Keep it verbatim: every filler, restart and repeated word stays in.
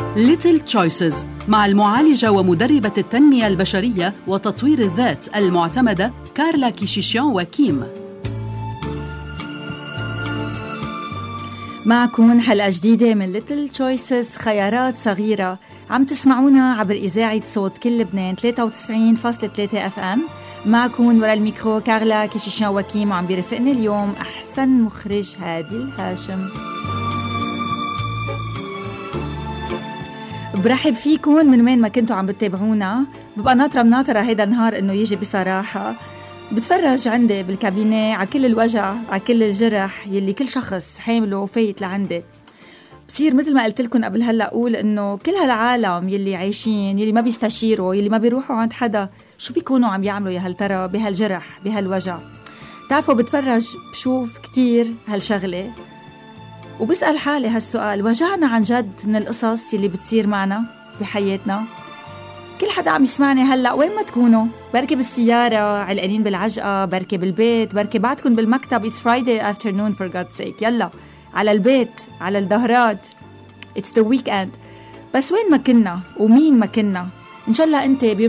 Little Choices مع المعالجة ومدربة التنمية البشرية وتطوير الذات المعتمدة كارلا كيشيشيان وكيم. معكم حلقة جديدة من Little Choices، خيارات صغيرة. عم تسمعونا عبر إذاعة صوت كل لبنان ثلاثة وتسعين فاصلة ثلاثة اف ام. معكم ورا الميكرو كارلا كيشيشيان وكيم، وعم بيرفقني اليوم أحسن مخرج هادي الهاشم. برحب فيكم من وين ما كنتوا عم بتتابعونا. ببقى ناطرة مناطرة هيدا النهار إنه يجي بصراحة. بتفرج عندي بالكابينة على كل الوجع، على كل الجرح يلي كل شخص حامله وفايت لعندي. بصير مثل ما قلت لكم قبل هلا أقول إنه كل هالعالم يلي عايشين، يلي ما بيستشيروا، يلي ما بيروحوا عند حدا، شو بيكونوا عم يعملوا يا هل ترى بهالجرح بهالوجع؟ تعرفوا بتفرج بشوف كتير هالشغلة وبسأل حالي هالسؤال: وجعنا عن جد من القصص يلي بتصير معنا بحياتنا؟ كل حدا عم يسمعني هلأ وين ما تكونوا، بركي بالسيارة، علقانين بالعجقة، بركي بالبيت، بركي بعدكم بالمكتب. It's Friday afternoon for God's sake. يلا على البيت، على الظهرات. It's the weekend. بس وين ما كنا ومين ما كنا، إن شاء الله أنت